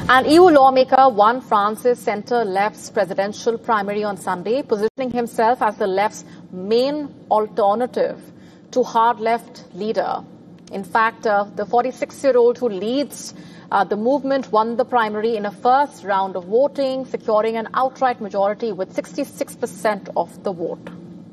An EU lawmaker won France's centre-left's presidential primary on Sunday, positioning himself as the left's main alternative to hard-left leader. In fact, the 46-year-old who leads the movement won the primary in a first round of voting, securing an outright majority with 66% of the vote.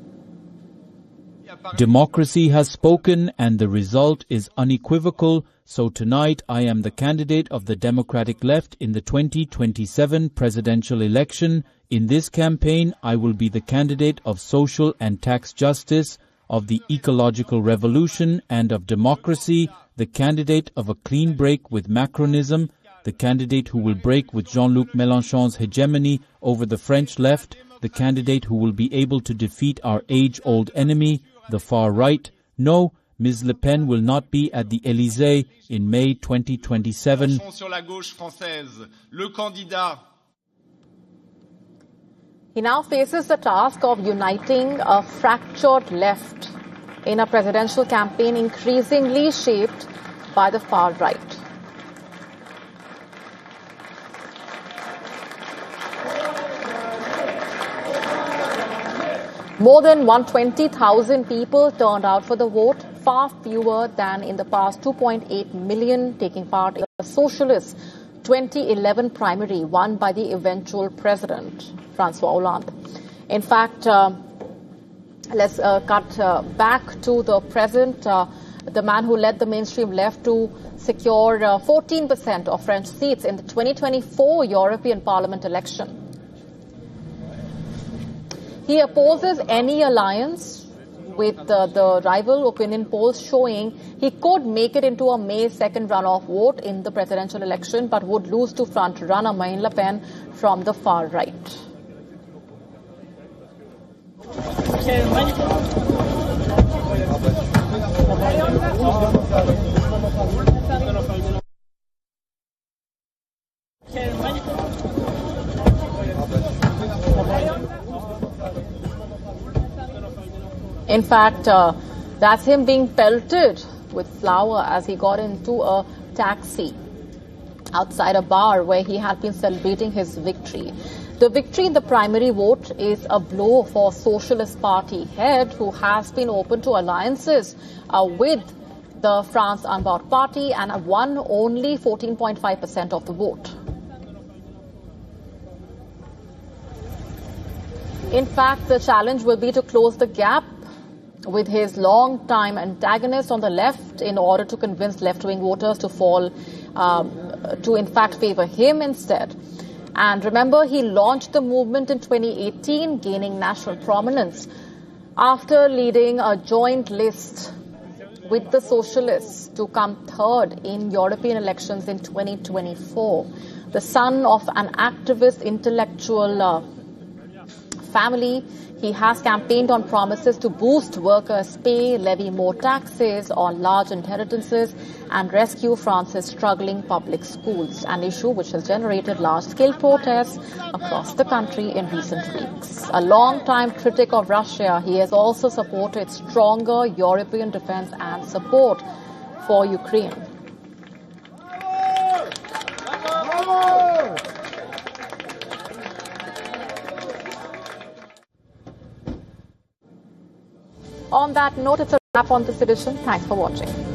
Democracy has spoken and the result is unequivocal. So tonight I am the candidate of the Democratic Left in the 2027 presidential election. In this campaign, I will be the candidate of social and tax justice, of the ecological revolution and of democracy, the candidate of a clean break with Macronism, the candidate who will break with Jean-Luc Mélenchon's hegemony over the French left, the candidate who will be able to defeat our age-old enemy, the far right. No, Ms. Le Pen will not be at the Élysée in May 2027. He now faces the task of uniting a fractured left in a presidential campaign increasingly shaped by the far right. More than 120,000 people turned out for the vote, far fewer than in the past 2.8 million taking part in the Socialist 2011 primary won by the eventual president, François Hollande. In fact, let's cut back to the present. The man who led the mainstream left to secure 14% of French seats in the 2024 European Parliament election. He opposes any alliance with the rival opinion polls showing he could make it into a May 2nd runoff vote in the presidential election, but would lose to front-runner Marine Le Pen from the far right. In fact, that's him being pelted with flour as he got into a taxi outside a bar where he had been celebrating his victory. The victory in the primary vote is a blow for Socialist Party head, who has been open to alliances with the France Unbowed Party and won only 14.5% of the vote. In fact, the challenge will be to close the gap with his long-time antagonist on the left in order to convince left-wing voters to fall, to in fact favor him instead. And remember, he launched the movement in 2018, gaining national prominence after leading a joint list with the Socialists to come third in European elections in 2024. The son of an activist intellectual family, he has campaigned on promises to boost workers' pay, levy more taxes on large inheritances, and rescue France's struggling public schools, an issue which has generated large-scale protests across the country in recent weeks. A long-time critic of Russia, he has also supported stronger European defense and support for Ukraine. On that note, it's a wrap on this edition. Thanks for watching.